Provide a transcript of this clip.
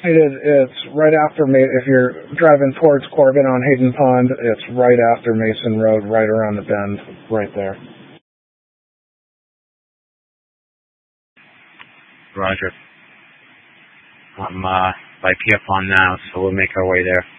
It's right after, if you're driving towards Corbin on Hayden Pond, it's right after Mason Road, right around the bend, right there. Roger. I'm by Pierpont now, so we'll make our way there.